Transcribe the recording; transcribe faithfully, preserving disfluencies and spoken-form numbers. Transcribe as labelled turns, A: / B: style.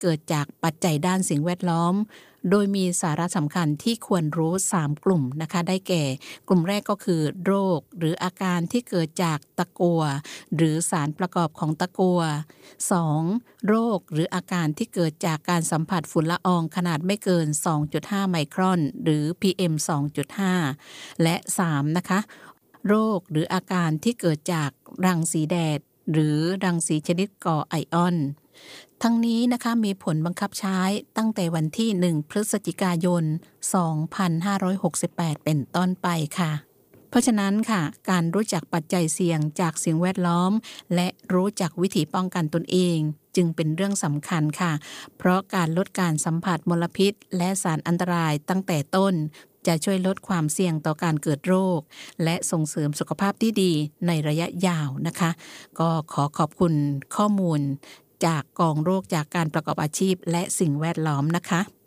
A: เกิดจากปัจจัยด้านสิ่งแวดล้อมโดยมีสาระสำคัญที่ควรรู้สามกลุ่มนะคะได้แก่กลุ่มแรกก็คือโรคหรืออาการที่เกิดจากตะกัวหรือสารประกอบของตะกัวสองโรคหรืออาการที่เกิดจากการสัมผัสฝุ่นละอองขนาดไม่เกิน สองจุดห้า ไมครอนหรือ พี เอ็ม สองจุดห้า และสามนะคะโรคหรืออาการที่เกิดจากรังสีแดดหรือรังสีชนิดก่อไอออนทั้งนี้นะคะมีผลบังคับใช้ตั้งแต่วันที่หนึ่งพฤศจิกายนสองพันห้าร้อยหกสิบแปดเป็นต้นไปค่ะเพราะฉะนั้นค่ะการรู้จักปัจจัยเสี่ยงจากสิ่งแวดล้อมและรู้จักวิธีป้องกันตนเองจึงเป็นเรื่องสำคัญค่ะเพราะการลดการสัมผัสมลพิษและสารอันตรายตั้งแต่ต้นจะช่วยลดความเสี่ยงต่อการเกิดโรคและส่งเสริมสุขภาพที่ดีในระยะยาวนะคะก็ขอขอบคุณข้อมูลจากกองโรคจากการประกอบอาชีพและสิ่งแวดล้อมนะคะ